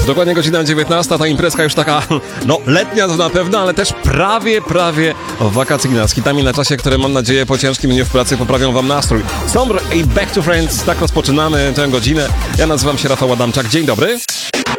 Dokładnie godzina 19, ta imprezka już taka, no letnia to na pewno, ale też prawie wakacyjna. Z hitami na czasie, które mam nadzieję po ciężkim dniu w pracy poprawią wam nastrój. Sombr i Back to Friends, tak rozpoczynamy tę godzinę. Ja nazywam się Rafał Adamczak, dzień dobry.